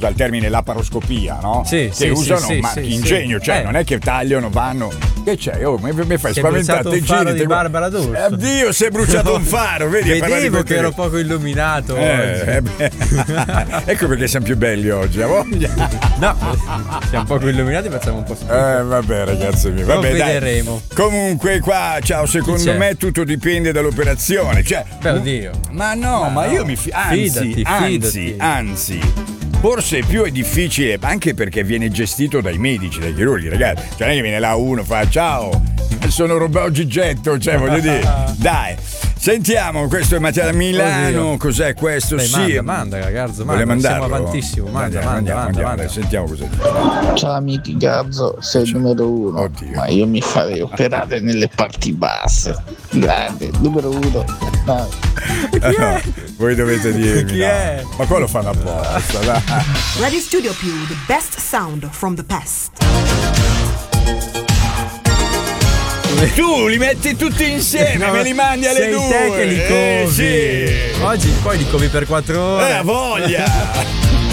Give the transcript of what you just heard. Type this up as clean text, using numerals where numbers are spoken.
dal termine laparoscopia, no? Sì, che usano ingegno, cioè sì. non è che tagliano, vanno. Che c'è? Oh, mi fai spaventare, te giri, di Barbara D'Urso. Oddio, si è bruciato un faro, vedi? Vedevo che ero poco illuminato oggi. Ecco perché siamo più belli oggi, a voglia. No, siamo poco illuminati, facciamo un po' schifo. Vabbè, ragazzi miei, vabbè, lo vedremo. Dai. Comunque qua, ciao, secondo me tutto dipende dall'operazione, cioè. Beh, oddio. Ma no, ma io mi anzi, forse più è difficile, anche perché viene gestito dai medici, dai chirurghi, ragazzi. Cioè non è che viene là uno, fa ciao, sono Roberto Gigetto, cioè voglio dire, dai. Sentiamo, questo è Mattia da Milano. Oddio. Cos'è questo? Dai, sì, manda ragazzo, manda, siamo avantissimo. Manda. Sentiamo cos'è. Ciao amici, Gazzo, sei il numero 1. Oddio. Ma io mi farei operare nelle parti basse. Grande, numero 1. No, voi dovete dirmi. Chi è? Ma quello fanno apposta, dai. Radio Studio Più, the best sound from the past. Tu li metti tutti insieme, me li mandi alle 2. Sei te che li covi. Sì. Oggi poi li covi per 4 ore. Voglia.